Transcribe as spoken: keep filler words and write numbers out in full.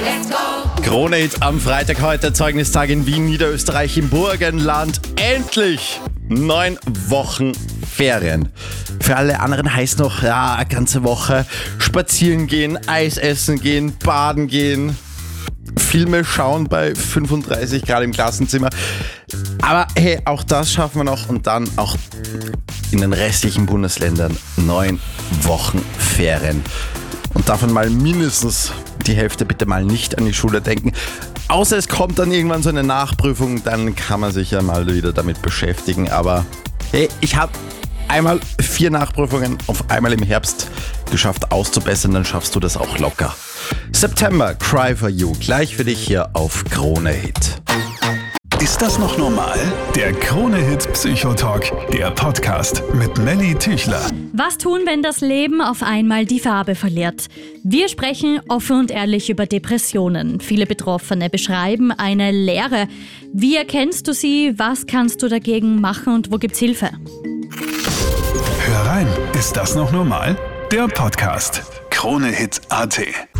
Krone-Hit am Freitag heute, Zeugnistag in Wien, Niederösterreich im Burgenland. Endlich neun Wochen Ferien. Für alle anderen heißt noch, ja, eine ganze Woche spazieren gehen, Eis essen gehen, baden gehen, Filme schauen bei fünfunddreißig Grad im Klassenzimmer. Aber hey, auch das schaffen wir noch und dann auch in den restlichen Bundesländern neun Wochen Ferien. Und davon mal mindestens die Hälfte bitte mal nicht an die Schule denken. Außer es kommt dann irgendwann so eine Nachprüfung, dann kann man sich ja mal wieder damit beschäftigen. Aber hey, ich habe einmal vier Nachprüfungen auf einmal im Herbst geschafft auszubessern, dann schaffst du das auch locker. September, Cry for You, gleich für dich hier auf Krone-Hit. Ist das noch normal? Der Krone-Hit Psychotalk, der Podcast mit Melly Tüchler. Was tun, wenn das Leben auf einmal die Farbe verliert? Wir sprechen offen und ehrlich über Depressionen. Viele Betroffene beschreiben eine Leere. Wie erkennst du sie? Was kannst du dagegen machen und wo gibt's Hilfe? Hör rein, ist das noch normal? Der Podcast. Krone-Hit Punkt at